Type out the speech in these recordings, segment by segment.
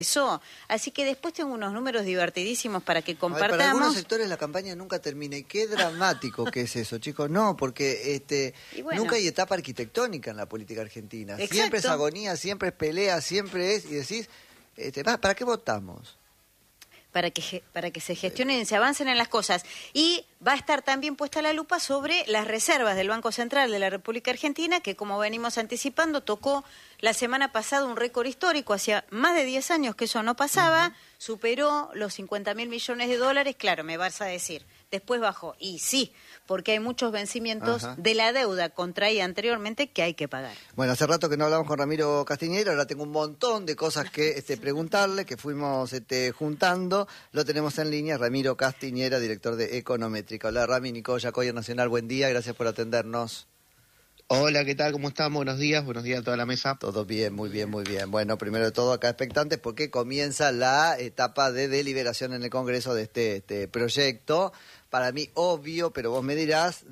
Eso. Así que después tengo unos números divertidísimos para que compartamos. Para algunos sectores la campaña nunca termina. Y qué dramático que es eso, chicos. No, porque nunca hay etapa arquitectónica en la política argentina. Exacto. Siempre es agonía, siempre es pelea, siempre es... Y decís, ¿para qué votamos? Para que se gestionen y se avancen en las cosas. Y va a estar también puesta la lupa sobre las reservas del Banco Central de la República Argentina, que como venimos anticipando, tocó la semana pasada un récord histórico. Hacía más de 10 años que eso no pasaba, superó los 50.000 millones de dólares. Claro, me vas a decir, después bajó. Y sí, porque hay muchos vencimientos de la deuda contraída anteriormente que hay que pagar. Bueno, hace rato que no hablamos con Ramiro Castiñeira, ahora tengo un montón de cosas que preguntarle, que fuimos juntando. Lo tenemos en línea, Ramiro Castiñeira, director de Econométrica. Hola Rami, Nico Yacoyer Nacional, buen día, gracias por atendernos. Hola, ¿qué tal? ¿Cómo estamos? Buenos días a toda la mesa. Todo bien, muy bien, muy bien. Bueno, primero de todo acá expectantes porque comienza la etapa de deliberación en el Congreso de este proyecto. Para mí obvio, pero vos me dirás,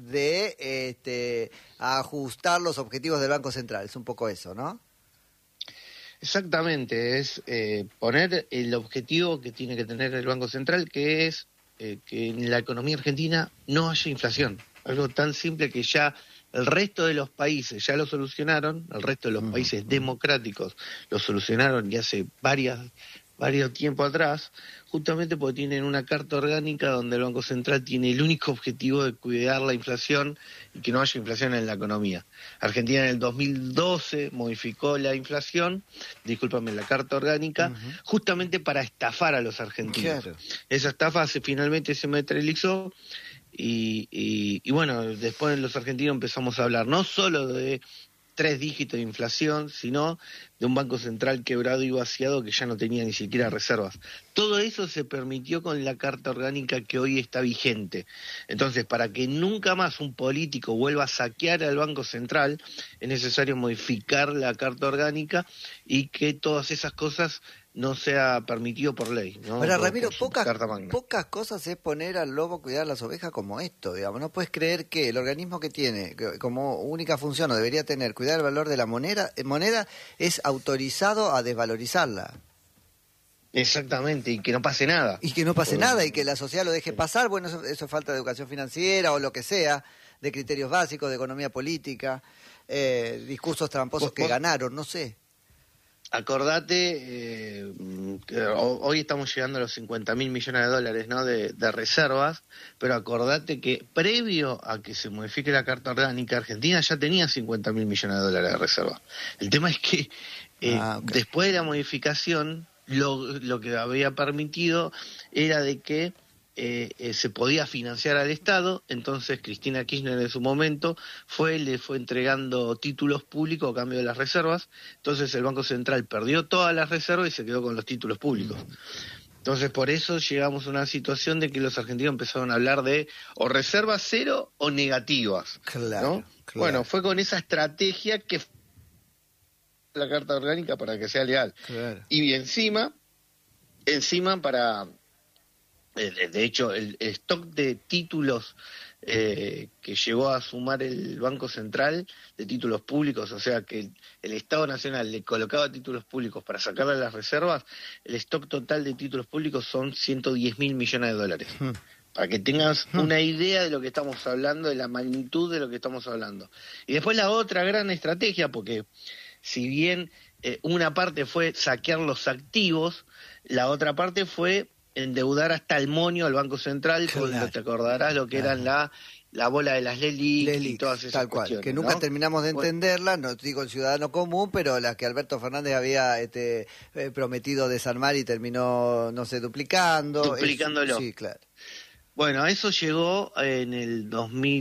de ajustar los objetivos del Banco Central. Es un poco eso, ¿no? Exactamente, es poner el objetivo que tiene que tener el Banco Central, que es que en la economía argentina no haya inflación. Algo tan simple que ya el resto de los países ya lo solucionaron, el resto de los países democráticos lo solucionaron y hace varios tiempo atrás, justamente porque tienen una carta orgánica donde el Banco Central tiene el único objetivo de cuidar la inflación y que no haya inflación en la economía. Argentina en el 2012 modificó la inflación, la carta orgánica, justamente para estafar a los argentinos. Claro. Esa estafa finalmente se materializó y bueno, después los argentinos empezamos a hablar no solo de 3 dígitos de inflación, sino de un Banco Central quebrado y vaciado que ya no tenía ni siquiera reservas. Todo eso se permitió con la Carta Orgánica que hoy está vigente. Entonces, para que nunca más un político vuelva a saquear al Banco Central, es necesario modificar la Carta Orgánica y que todas esas cosas no sea permitido por ley, ¿no? Ahora, Ramiro, pocas cosas es poner al lobo a cuidar las ovejas como esto, digamos. No puedes creer que el organismo que tiene como única función, o debería tener, cuidar el valor de la moneda es autorizado a desvalorizarla. Exactamente, y que no pase nada. Y que no pase nada, y que la sociedad lo deje pasar. Bueno, eso es falta de educación financiera o lo que sea, de criterios básicos, de economía política, discursos tramposos que ganaron, no sé. Acordate que hoy estamos llegando a los 50.000 millones de dólares, ¿no? de reservas, pero acordate que previo a que se modifique la Carta Orgánica, Argentina ya tenía 50.000 millones de dólares de reservas. El tema es que después de la modificación, lo que había permitido era de que se podía financiar al Estado. Entonces Cristina Kirchner en su momento le fue entregando títulos públicos a cambio de las reservas. Entonces el Banco Central perdió todas las reservas y se quedó con los títulos públicos. Entonces por eso llegamos a una situación de que los argentinos empezaron a hablar de o reservas cero o negativas. Claro, ¿no? Claro. Bueno, fue con esa estrategia que la Carta Orgánica para que sea legal. Claro. Y encima para... De hecho, el stock de títulos que llegó a sumar el Banco Central, de títulos públicos, o sea que el Estado Nacional le colocaba títulos públicos para sacarle las reservas, el stock total de títulos públicos son 110.000 millones de dólares. Para que tengas una idea de lo que estamos hablando, de la magnitud de lo que estamos hablando. Y después la otra gran estrategia, porque si bien una parte fue saquear los activos, la otra parte fue endeudar hasta el moño al Banco Central, claro. Te acordarás lo que eran la bola de las LELIQ y todas esas tal cuestiones, cual, que nunca terminamos de entenderla, no digo el ciudadano común, pero las que Alberto Fernández había prometido desarmar y terminó, no sé, duplicándolo. Sí, claro. Bueno, eso llegó en el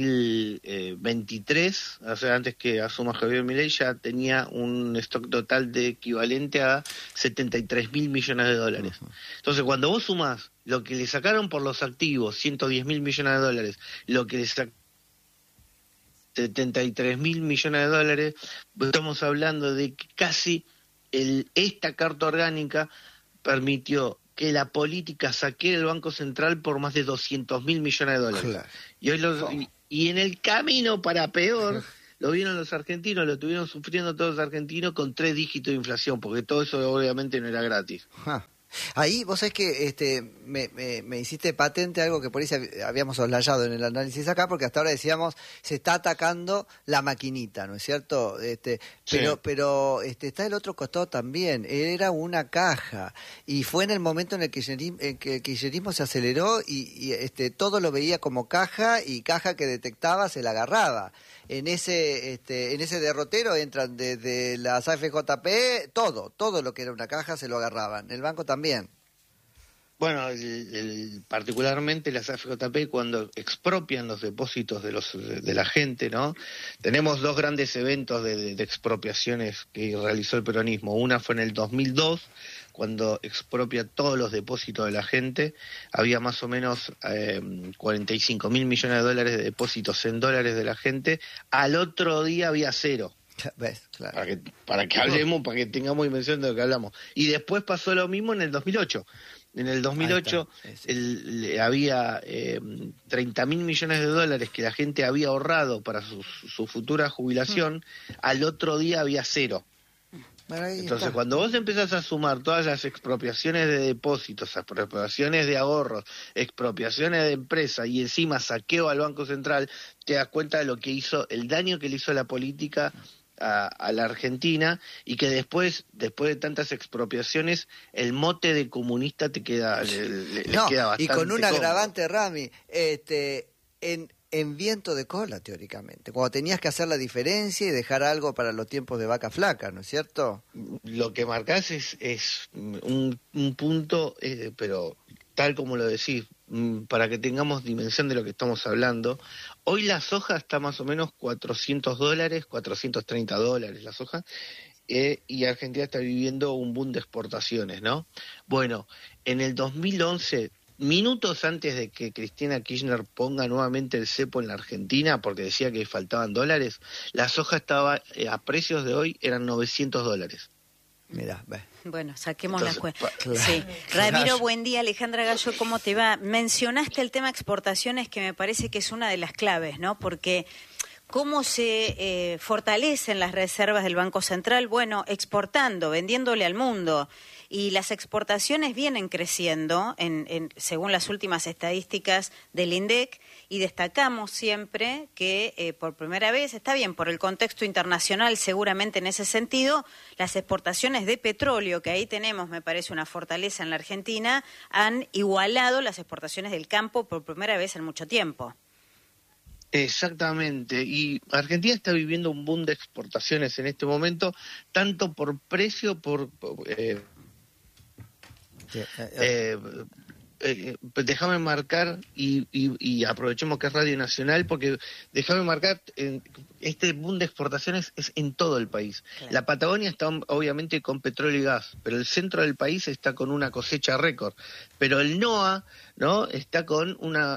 2023, o sea, antes que asuma Javier Milei, ya tenía un stock total de equivalente a 73.000 millones de dólares. Entonces, cuando vos sumás lo que le sacaron por los activos, 110.000 millones de dólares, lo que le sacaron 73.000 millones de dólares, estamos hablando de que casi esta Carta Orgánica permitió que la política saquee el Banco Central por más de 200.000 millones de dólares. Claro. Y en el camino para peor, lo vieron los argentinos, lo tuvieron sufriendo todos los argentinos con 3 dígitos de inflación, porque todo eso obviamente no era gratis. Ahí vos sabés que me hiciste patente algo que por ahí habíamos soslayado en el análisis acá, porque hasta ahora decíamos se está atacando la maquinita, ¿no es cierto? Pero está el otro costado también, era una caja, y fue en el momento en el que el kirchnerismo se aceleró y todo lo veía como caja, y caja que detectaba se la agarraba. En ese derrotero entran desde las AFJP, todo lo que era una caja se lo agarraban, el banco también. Bueno, particularmente las AFJP cuando expropian los depósitos de la gente, ¿no? Tenemos 2 grandes eventos de expropiaciones que realizó el peronismo. Una fue en el 2002, cuando expropia todos los depósitos de la gente. Había más o menos 45.000 millones de dólares de depósitos en dólares de la gente. Al otro día había 0. ¿Ves? Claro. Para que hablemos, para que tengamos dimensión de lo que hablamos. Y después pasó lo mismo en el 2008. En el 2008 había 30.000 millones de dólares que la gente había ahorrado para su futura jubilación. Al otro día había 0. Entonces, cuando vos empezás a sumar todas las expropiaciones de depósitos, expropiaciones de ahorros, expropiaciones de empresas y encima saqueo al Banco Central, te das cuenta de lo que hizo, el daño que le hizo la política a la Argentina, y que después de tantas expropiaciones, el mote de comunista te queda, le queda bastante. Y con un cómodo. agravante, Rami, en viento de cola, teóricamente, cuando tenías que hacer la diferencia y dejar algo para los tiempos de vaca flaca, ¿no es cierto? Lo que marcás es un punto, pero tal como lo decís, para que tengamos dimensión de lo que estamos hablando. Hoy la soja está más o menos $400, $430 la soja, y Argentina está viviendo un boom de exportaciones, ¿no? Bueno, en el 2011, minutos antes de que Cristina Kirchner ponga nuevamente el cepo en la Argentina, porque decía que faltaban dólares, la soja estaba a precios de hoy, eran $900. Mirá, ve. Bueno, saquemos la cuenta. Claro, Sí. claro. Ramiro, buen día. Alejandra Gallo, ¿cómo te va? Mencionaste el tema exportaciones, que me parece que es una de las claves, ¿no? Porque ¿cómo se fortalecen las reservas del Banco Central? Bueno, exportando, vendiéndole al mundo. Y las exportaciones vienen creciendo, según las últimas estadísticas del INDEC, y destacamos siempre que por primera vez, está bien, por el contexto internacional seguramente en ese sentido, las exportaciones de petróleo, que ahí tenemos, me parece, una fortaleza en la Argentina, han igualado las exportaciones del campo por primera vez en mucho tiempo. Exactamente, y Argentina está viviendo un boom de exportaciones en este momento, tanto por precio, déjame marcar, y aprovechemos que es Radio Nacional, porque déjame marcar, este boom de exportaciones es en todo el país. Claro. La Patagonia está obviamente con petróleo y gas, pero el centro del país está con una cosecha récord. Pero el NOA, ¿no?, está con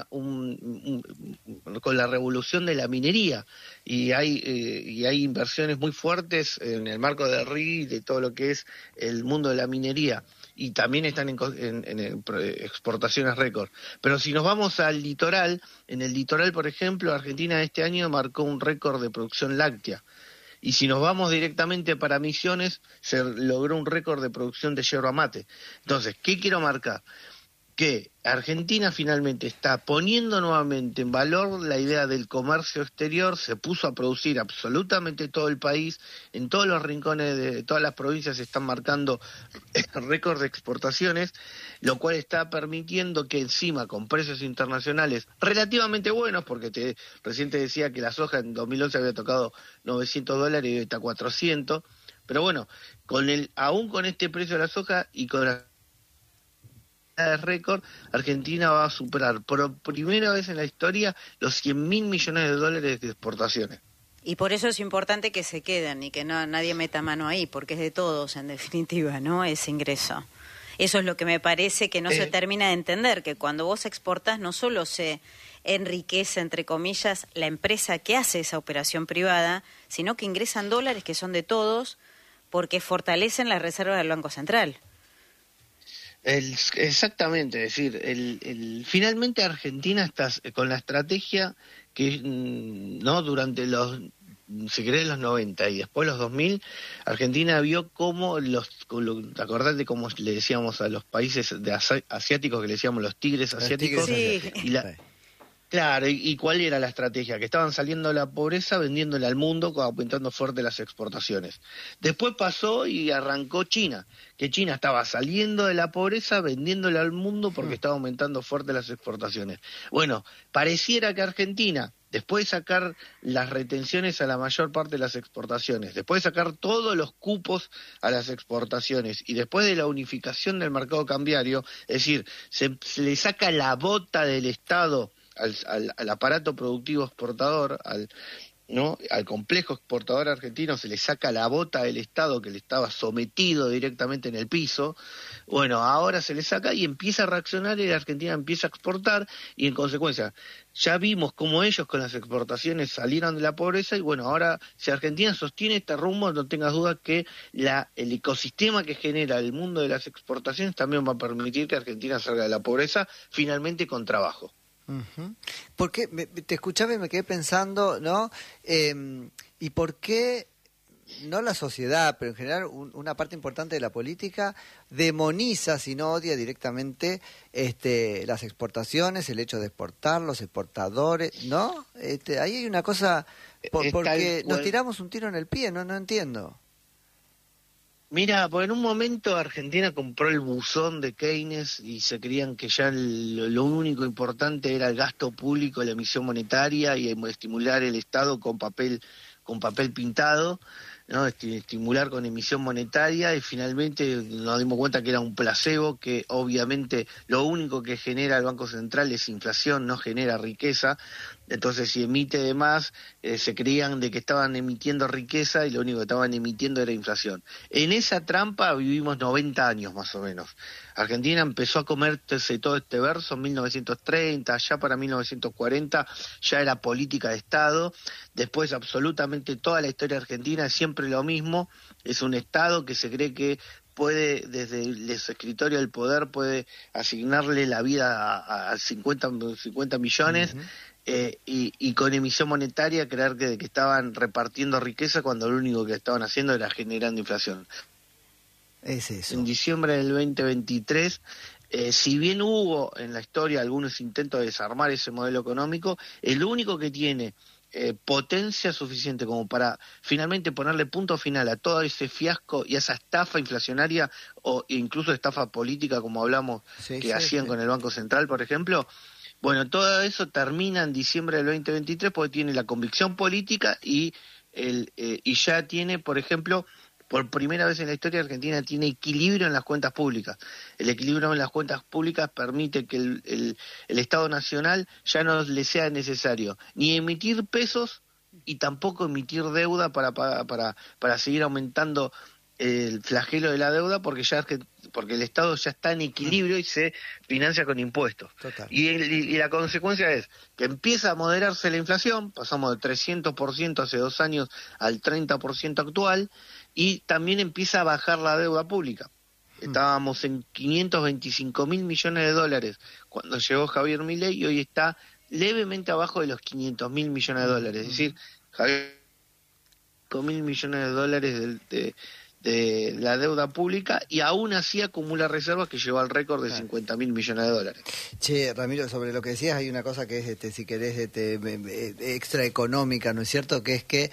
con la revolución de la minería, y hay inversiones muy fuertes en el marco del RI y de todo lo que es el mundo de la minería. Y también están en exportaciones récord. Pero si nos vamos al litoral, en el litoral, por ejemplo, Argentina este año marcó un récord de producción láctea. Y si nos vamos directamente para Misiones, se logró un récord de producción de yerba mate. Entonces, ¿qué quiero marcar? Que Argentina finalmente está poniendo nuevamente en valor la idea del comercio exterior, se puso a producir absolutamente todo el país, en todos los rincones de todas las provincias se están marcando récords de exportaciones, lo cual está permitiendo que encima con precios internacionales relativamente buenos, porque recién te decía que la soja en 2011 había tocado $900 y hoy está 400, pero bueno, aún con este precio de la soja y con la de récord, Argentina va a superar por primera vez en la historia los 100.000 millones de dólares de exportaciones. Y por eso es importante que se queden y que nadie meta mano ahí, porque es de todos, en definitiva, ¿no?, ese ingreso. Eso es lo que me parece que no se termina de entender, que cuando vos exportás no solo se enriquece, entre comillas, la empresa que hace esa operación privada, sino que ingresan dólares que son de todos, porque fortalecen las reservas del Banco Central. Exactamente, es decir, finalmente Argentina está con la estrategia que no durante los si querés, los 90 y después los 2000, Argentina vio cómo acordate cómo le decíamos a los países asiáticos, que le decíamos los tigres asiáticos, Sí. Claro, y cuál era la estrategia, que estaban saliendo de la pobreza, vendiéndole al mundo, aumentando fuerte las exportaciones. Después pasó y arrancó China, que China estaba saliendo de la pobreza, vendiéndole al mundo porque estaba aumentando fuerte las exportaciones. Bueno, pareciera que Argentina, después de sacar las retenciones a la mayor parte de las exportaciones, después de sacar todos los cupos a las exportaciones y después de la unificación del mercado cambiario, es decir, se le saca la bota del Estado al aparato productivo exportador, al complejo exportador argentino, se le saca la bota del Estado que le estaba sometido directamente en el piso. Bueno, ahora se le saca y empieza a reaccionar y la Argentina empieza a exportar y en consecuencia ya vimos cómo ellos con las exportaciones salieron de la pobreza y bueno, ahora si Argentina sostiene este rumbo, no tengas duda que el ecosistema que genera el mundo de las exportaciones también va a permitir que Argentina salga de la pobreza finalmente con trabajo. Porque te escuchaba y me quedé pensando, ¿no? ¿Y por qué no la sociedad, pero en general una parte importante de la política demoniza, si no odia directamente las exportaciones, el hecho de exportar, los exportadores, ¿no? Ahí hay una cosa, porque nos tiramos un tiro en el pie, no entiendo. Mira, pues en un momento Argentina compró el buzón de Keynes y se creían que ya lo único importante era el gasto público, la emisión monetaria y estimular el Estado con papel pintado, ¿no? Estimular con emisión monetaria y finalmente nos dimos cuenta que era un placebo, que obviamente lo único que genera el Banco Central es inflación, no genera riqueza. Entonces si emite de más, se creían de que estaban emitiendo riqueza y lo único que estaban emitiendo era inflación. En esa trampa vivimos 90 años más o menos. Argentina empezó a comerse todo este verso en 1930, ya para 1940 ya era política de Estado. Después absolutamente toda la historia argentina es siempre lo mismo, es un Estado que se cree que puede, desde el escritorio del poder, puede asignarle la vida a 50 millones. Uh-huh. Y con emisión monetaria creer que estaban repartiendo riqueza cuando lo único que estaban haciendo era generando inflación. Es eso. En diciembre del 2023, si bien hubo en la historia algunos intentos de desarmar ese modelo económico, el único que tiene potencia suficiente como para finalmente ponerle punto final a todo ese fiasco y a esa estafa inflacionaria o incluso estafa política como hablamos hacían con el Banco Central, por ejemplo. Bueno, todo eso termina en diciembre del 2023 porque tiene la convicción política y ya tiene, por ejemplo, por primera vez en la historia Argentina tiene equilibrio en las cuentas públicas. El equilibrio en las cuentas públicas permite que el Estado Nacional ya no le sea necesario ni emitir pesos y tampoco emitir deuda para seguir aumentando el flagelo de la deuda porque el Estado ya está en equilibrio y se financia con impuestos. Y la consecuencia es que empieza a moderarse la inflación, pasamos del 300% hace 2 años al 30% actual, y también empieza a bajar la deuda pública. Estábamos en 525.000 millones de dólares cuando llegó Javier Milei y hoy está levemente abajo de los 500.000 millones de dólares. Es decir, Javier 5.000 millones de dólares de la deuda pública y aún así acumula reservas que lleva al récord de 50.000 millones de dólares. Che, Ramiro, sobre lo que decías hay una cosa que es, si querés, extra económica, ¿no es cierto? Que es que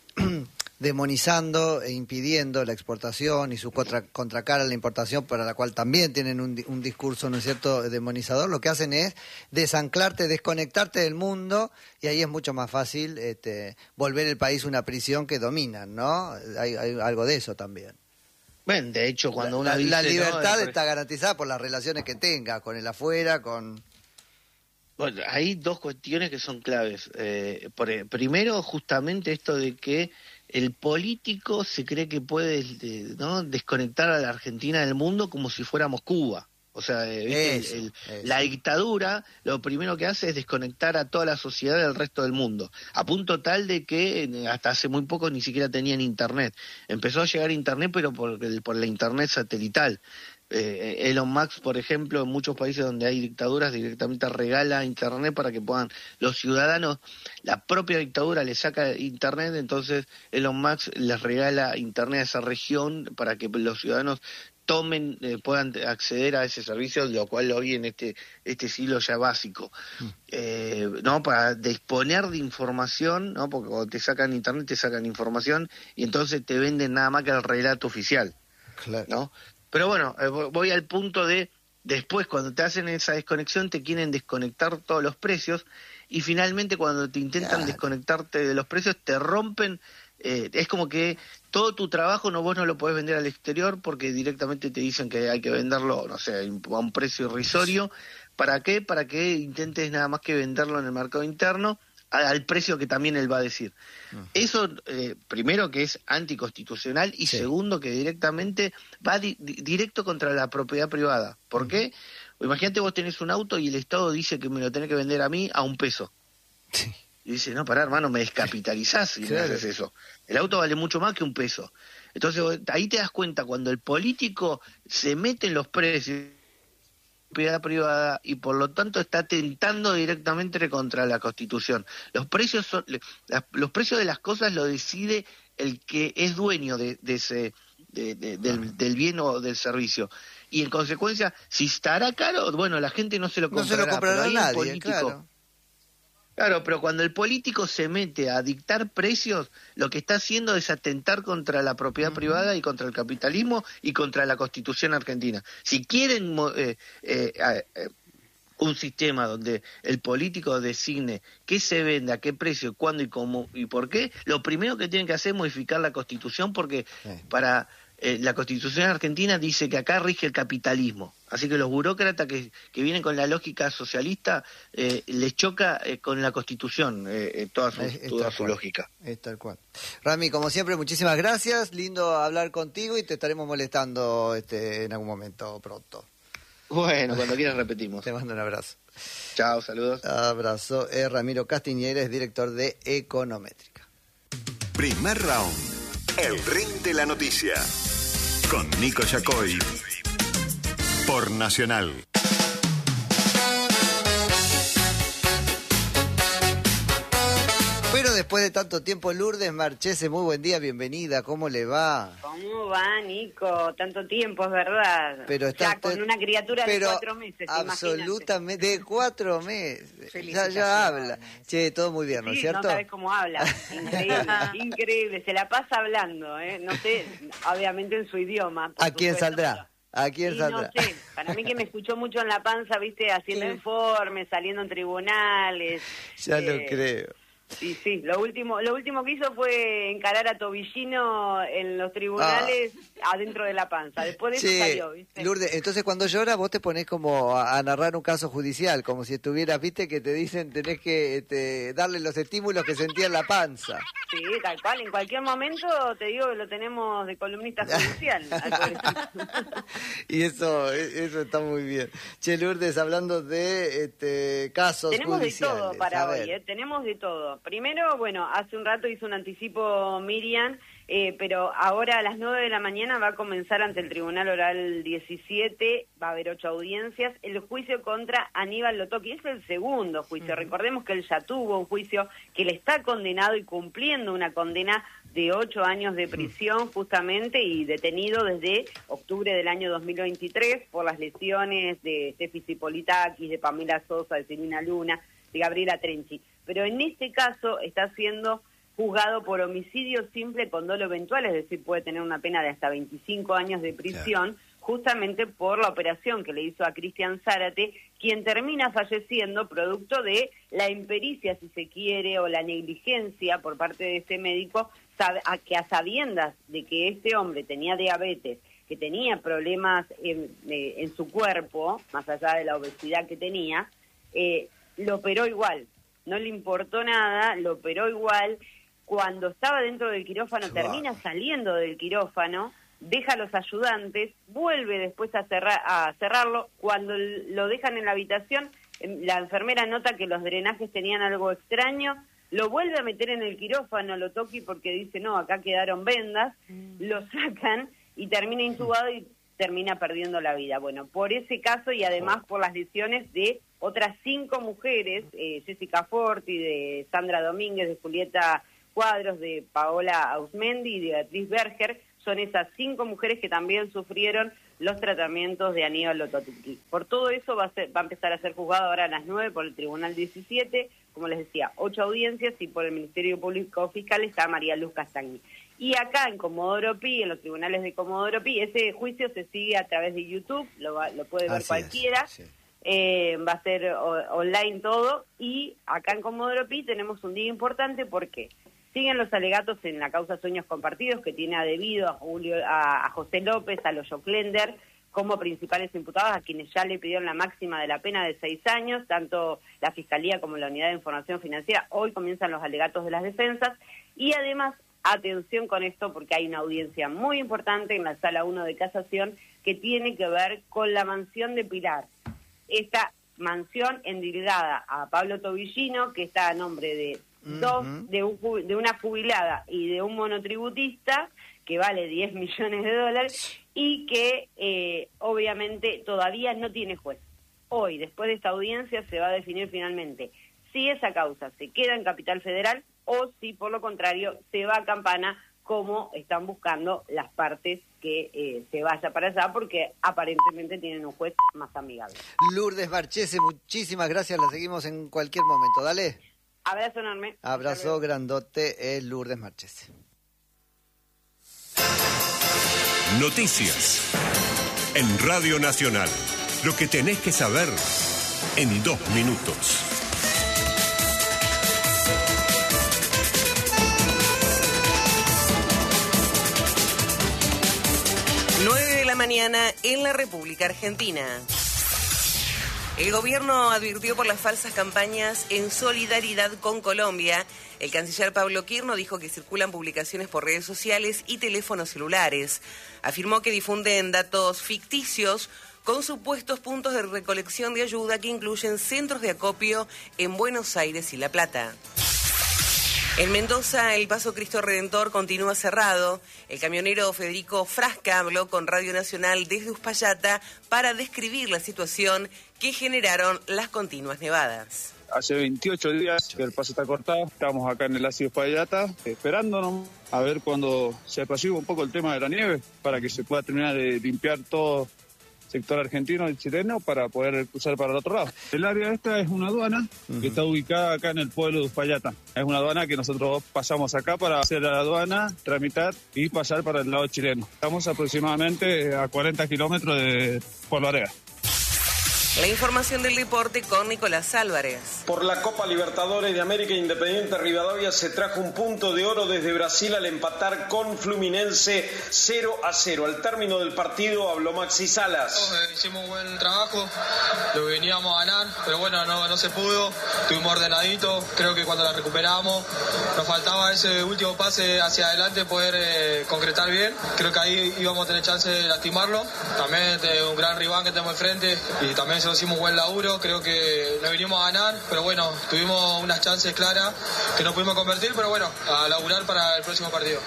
demonizando e impidiendo la exportación y su contracara a la importación, para la cual también tienen un discurso, ¿no es cierto?, demonizador, lo que hacen es desanclarte, desconectarte del mundo, y ahí es mucho más fácil volver el país una prisión que dominan, ¿no? Hay algo de eso también. Bueno, de hecho, cuando uno dice... La libertad está garantizada por las relaciones que tenga con el afuera, con... Bueno, hay 2 cuestiones que son claves. Primero, justamente esto de que el político se cree que puede desconectar a la Argentina del mundo como si fuéramos Cuba. O sea, la dictadura lo primero que hace es desconectar a toda la sociedad del resto del mundo, a punto tal de que hasta hace muy poco ni siquiera tenían internet. Empezó a llegar internet, pero por la internet satelital. Elon Musk, por ejemplo, en muchos países donde hay dictaduras, directamente regala internet para que puedan los ciudadanos, la propia dictadura le saca internet, entonces Elon Musk les regala internet a esa región para que los ciudadanos puedan acceder a ese servicio, lo cual hoy en este siglo ya básico, ¿no? Para disponer de información, ¿no? Porque cuando te sacan internet te sacan información y entonces te venden nada más que el relato oficial, Claro. ¿no? Pero bueno, voy al punto de después cuando te hacen esa desconexión te quieren desconectar todos los precios y finalmente cuando te intentan desconectarte de los precios te rompen. Es como que todo tu trabajo vos no lo podés vender al exterior porque directamente te dicen que hay que venderlo, no sé, a un precio irrisorio. ¿Para qué? Para que intentes nada más que venderlo en el mercado interno al precio que también él va a decir. Eso, primero, que es anticonstitucional y segundo, que directamente va directo contra la propiedad privada. ¿Por qué? Imagínate vos tenés un auto y el Estado dice que me lo tenés que vender a mí a $1. Sí. Y dice, no, pará, hermano, me descapitalizás si me haces eso. El auto vale mucho más que $1. Entonces, ahí te das cuenta, cuando el político se mete en los precios de propiedad privada y por lo tanto está atentando directamente contra la Constitución. Los precios de las cosas lo decide el que es dueño del bien o del servicio. Y en consecuencia, si estará caro, bueno, la gente no se lo comprará. No se lo comprará pero ahí nadie, el político, claro. Claro, pero cuando el político se mete a dictar precios, lo que está haciendo es atentar contra la propiedad privada y contra el capitalismo y contra la Constitución argentina. Si quieren un sistema donde el político designe qué se vende, a qué precio, cuándo y cómo y por qué, lo primero que tienen que hacer es modificar la Constitución porque para la Constitución argentina dice que acá rige el capitalismo. Así que los burócratas que vienen con la lógica socialista les choca con la Constitución toda su lógica. Es tal cual. Rami, como siempre, muchísimas gracias. Lindo hablar contigo y te estaremos molestando en algún momento pronto. Bueno, cuando quieras repetimos. Te mando un abrazo. Chao, saludos. Abrazo. Ramiro Castiñeres, director de Econométrica. Primer round. El ring de la noticia. Con Nico Yacoy. Por Nacional. Pero después de tanto tiempo, Lourdes Marchese, muy buen día, bienvenida, ¿cómo le va? ¿Cómo va, Nico? Tanto tiempo, es verdad. Pero ya con una criatura de 4 meses, absolutamente, de 4 meses. Ya habla. Che, todo muy bien, ¿no es cierto? No sabes cómo habla. Increíble, increíble. Se la pasa hablando, ¿eh? No sé, obviamente en su idioma. ¿A quién saldrá? ¿A quién saldrá? No sé, para mí que me escuchó mucho en la panza, viste, haciendo informes, saliendo en tribunales. Ya lo creo. Sí, lo último que hizo fue encarar a Tobillino en los tribunales adentro de la panza. Después de eso salió, ¿viste? Lourdes, entonces cuando llora vos te ponés como a narrar un caso judicial, como si estuvieras, viste, que te dicen tenés que darle los estímulos que sentía en la panza. Sí, tal cual. En cualquier momento te digo que lo tenemos de columnista judicial. Y eso está muy bien. Che, Lourdes, hablando de casos tenemos judiciales. Tenemos de todo para hoy, tenemos de todo. Primero, bueno, hace un rato hizo un anticipo Miriam, pero ahora a las 9 de la mañana va a comenzar ante el Tribunal Oral 17, va a haber 8 audiencias, el juicio contra Aníbal Lotoki. Es el segundo juicio. Recordemos que él ya tuvo un juicio que le está condenado y cumpliendo una condena de 8 años de prisión justamente y detenido desde octubre del año 2023 por las lesiones de Steffi Zipolitakis, de Pamela Sosa, de Silvina Luna, de Gabriela Trenchi. Pero en este caso está siendo juzgado por homicidio simple con dolo eventual, es decir, puede tener una pena de hasta 25 años de prisión, justamente por la operación que le hizo a Cristian Zárate, quien termina falleciendo producto de la impericia, si se quiere, o la negligencia por parte de este médico, que a sabiendas de que este hombre tenía diabetes, que tenía problemas en su cuerpo, más allá de la obesidad que tenía, lo operó igual. No le importó nada, lo operó igual. Cuando estaba dentro del quirófano, termina saliendo del quirófano, deja a los ayudantes, vuelve después a cerrarlo. Cuando lo dejan en la habitación, la enfermera nota que los drenajes tenían algo extraño, lo vuelve a meter en el quirófano, lo toqui porque dice, no, acá quedaron vendas, lo sacan y termina intubado y termina perdiendo la vida. Bueno, por ese caso y además por las lesiones de otras 5 mujeres, Jessica Forti, de Sandra Domínguez, de Julieta Cuadros, de Paola Ausmendi y de Beatriz Berger, son esas 5 mujeres que también sufrieron los tratamientos de Aníbal Lototuki. Por todo eso va a empezar a ser juzgado ahora a las 9 por el Tribunal 17, como les decía, 8 audiencias, y por el Ministerio Público Fiscal está María Luz Castañi. Y acá en Comodoro Pi, en los tribunales de Comodoro Pi, ese juicio se sigue a través de YouTube, lo puede ver cualquiera, sí. Va a ser online todo, y acá en Comodoro Pi tenemos un día importante porque siguen los alegatos en la causa Sueños Compartidos, que tiene debido a José López, a los Joclender, como principales imputados, a quienes ya le pidieron la máxima de la pena de 6 años, tanto la Fiscalía como la Unidad de Información Financiera. Hoy comienzan los alegatos de las defensas, y además, atención con esto, porque hay una audiencia muy importante en la Sala 1 de Casación, que tiene que ver con la mansión de Pilar. Esta mansión endilgada a Pablo Tobillino, que está a nombre de de una jubilada y de un monotributista, que vale $10 millones, y que obviamente todavía no tiene juez. Hoy, después de esta audiencia, se va a definir finalmente si esa causa se queda en Capital Federal o si, por lo contrario, se va a Campana, como están buscando las partes que se vaya para allá, porque aparentemente tienen un juez más amigable. Lourdes Marchese, muchísimas gracias, la seguimos en cualquier momento, dale. Abrazo enorme. Abrazo grandote, es Lourdes Marchese. Noticias en Radio Nacional. Lo que tenés que saber en 2 minutos. Mañana en la República Argentina. El gobierno advirtió por las falsas campañas en solidaridad con Colombia. El canciller Pablo Quirno dijo que circulan publicaciones por redes sociales y teléfonos celulares. Afirmó que difunden datos ficticios con supuestos puntos de recolección de ayuda que incluyen centros de acopio en Buenos Aires y La Plata. En Mendoza, el Paso Cristo Redentor continúa cerrado. El camionero Federico Frasca habló con Radio Nacional desde Uspallata para describir la situación que generaron las continuas nevadas. Hace 28 días que el paso está cortado, estamos acá en el ácido Uspallata esperándonos a ver cuando se apacigua un poco el tema de la nieve para que se pueda terminar de limpiar todo sector argentino y chileno para poder cruzar para el otro lado. El área esta es una aduana que está ubicada acá en el pueblo de Uspallata. Es una aduana que nosotros pasamos acá para hacer la aduana, tramitar y pasar para el lado chileno. Estamos aproximadamente a 40 kilómetros de Pueblo Arega. La información del deporte con Nicolás Álvarez. Por la Copa Libertadores de América, Independiente Rivadavia se trajo un punto de oro desde Brasil al empatar con Fluminense 0-0. Al término del partido habló Maxi Salas. Hicimos un buen trabajo, lo veníamos a ganar, pero bueno, no se pudo. Estuvimos ordenaditos, creo que cuando la recuperamos nos faltaba ese último pase hacia adelante, poder concretar bien. Creo que ahí íbamos a tener chance de lastimarlo. También un gran rival que tenemos enfrente y también hicimos buen laburo, creo que nos vinimos a ganar, pero bueno, tuvimos unas chances claras que no pudimos convertir, pero bueno, a laburar para el próximo partido.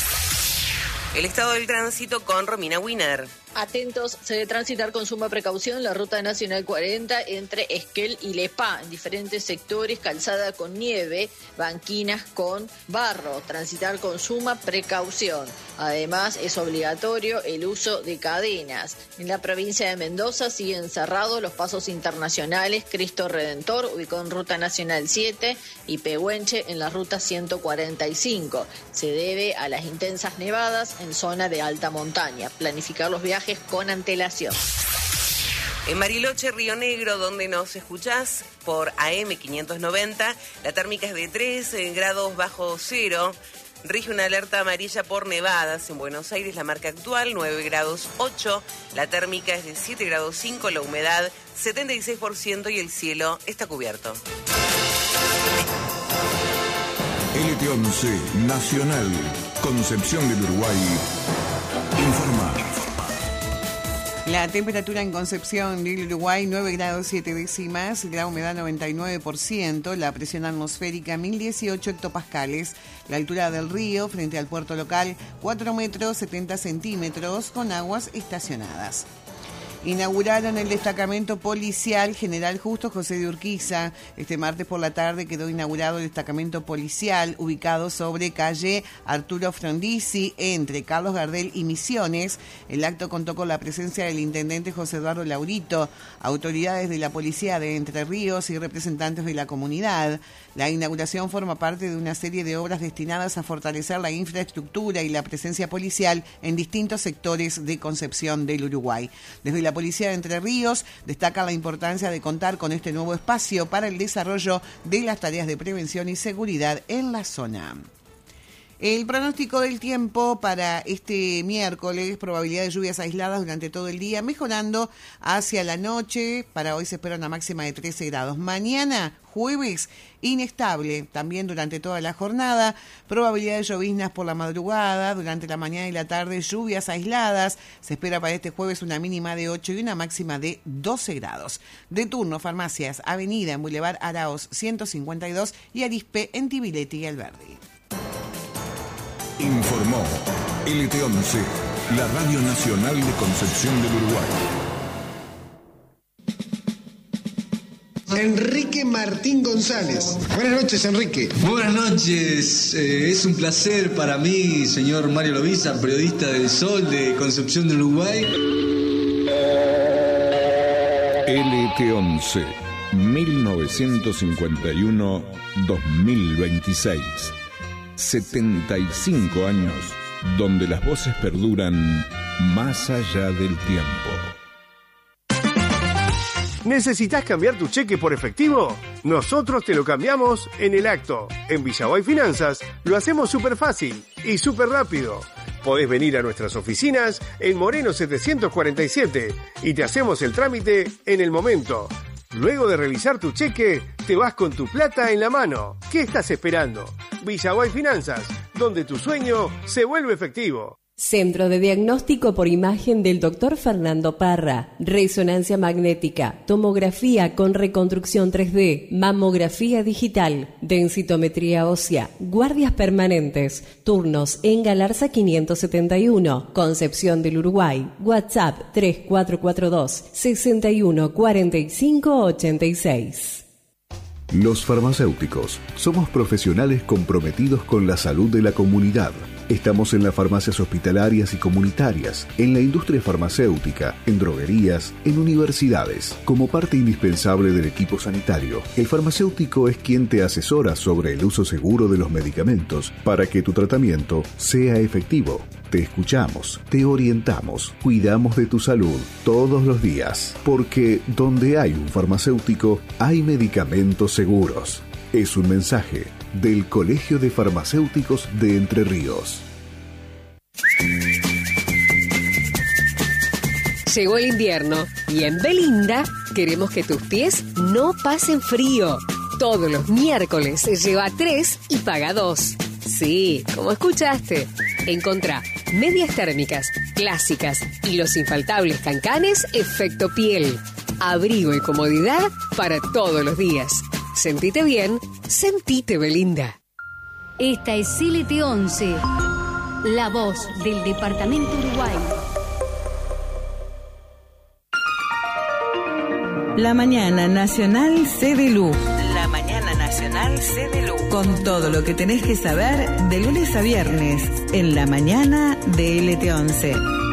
El estado del tránsito con Romina Wiener. Atentos, se debe transitar con suma precaución la ruta nacional 40 entre Esquel y Lepá, en diferentes sectores, calzada con nieve, banquinas con barro, transitar con suma precaución. Además, es obligatorio el uso de cadenas. En la provincia de Mendoza siguen cerrados los pasos internacionales Cristo Redentor, ubicado en ruta nacional 7, y Pehuenche en la ruta 145. Se debe a las intensas nevadas en zona de alta montaña. Planificar los viajes con antelación. En Bariloche, Río Negro, donde nos escuchás por AM 590, la térmica es de 3 grados bajo cero. Rige una alerta amarilla por nevadas. En Buenos Aires, la marca actual, 9 grados 8. La térmica es de 7 grados 5, la humedad 76% y el cielo está cubierto. LT11 Nacional, Concepción del Uruguay, informa. La temperatura en Concepción del Uruguay, 9 grados 7 décimas, la humedad 99%, la presión atmosférica 1018 hectopascales, la altura del río frente al puerto local 4 metros 70 centímetros con aguas estacionadas. Inauguraron el destacamento policial General Justo José de Urquiza. Este martes por la tarde quedó inaugurado el destacamento policial ubicado sobre calle Arturo Frondizi entre Carlos Gardel y Misiones. El acto contó con la presencia del intendente José Eduardo Laurito, autoridades de la policía de Entre Ríos y representantes de la comunidad. La inauguración forma parte de una serie de obras destinadas a fortalecer la infraestructura y la presencia policial en distintos sectores de Concepción del Uruguay. Desde la Policía de Entre Ríos destaca la importancia de contar con este nuevo espacio para el desarrollo de las tareas de prevención y seguridad en la zona. El pronóstico del tiempo para este miércoles, probabilidad de lluvias aisladas durante todo el día, mejorando hacia la noche. Para hoy se espera una máxima de 13 grados. Mañana, jueves, inestable también durante toda la jornada. Probabilidad de lloviznas por la madrugada, durante la mañana y la tarde, lluvias aisladas. Se espera para este jueves una mínima de 8 y una máxima de 12 grados. De turno, farmacias, Avenida en Boulevard Araos 152 y Arispe en Tibileti y Alberdi. Informó LT11, la Radio Nacional de Concepción del Uruguay. Enrique Martín González. Buenas noches, Enrique. Buenas noches. Es un placer para mí, señor Mario Loviza, periodista del Sol de Concepción del Uruguay. LT11, 1951-2026. 75 años donde las voces perduran más allá del tiempo. ¿Necesitas cambiar tu cheque por efectivo? Nosotros te lo cambiamos en el acto. En Villaguay Finanzas lo hacemos súper fácil y súper rápido. Podés venir a nuestras oficinas en Moreno 747 y te hacemos el trámite en el momento. Luego de revisar tu cheque, te vas con tu plata en la mano. ¿Qué estás esperando? Villaguay Finanzas, donde tu sueño se vuelve efectivo. Centro de Diagnóstico por Imagen del Dr. Fernando Parra. Resonancia magnética, tomografía con reconstrucción 3D, mamografía digital, densitometría ósea, guardias permanentes, turnos en Galarza 571, Concepción del Uruguay. WhatsApp 3442 61 45 86. Los farmacéuticos somos profesionales comprometidos con la salud de la comunidad. Estamos en las farmacias hospitalarias y comunitarias, en la industria farmacéutica, en droguerías, en universidades. Como parte indispensable del equipo sanitario, el farmacéutico es quien te asesora sobre el uso seguro de los medicamentos para que tu tratamiento sea efectivo. Te escuchamos, te orientamos, cuidamos de tu salud todos los días, porque donde hay un farmacéutico, hay medicamentos seguros. Es un mensaje del Colegio de Farmacéuticos de Entre Ríos. Llegó el invierno y en Belinda queremos que tus pies no pasen frío. Todos los miércoles lleva 3 y paga 2. Sí, como escuchaste. Encontrá medias térmicas, clásicas y los infaltables cancanes Efecto Piel. Abrigo y comodidad para todos los días. Sentite bien, sentite Belinda. Esta es LT11, la voz del Departamento Uruguay. La mañana nacional CDLU. La mañana nacional CDLU. Con todo lo que tenés que saber de lunes a viernes en la mañana de LT11.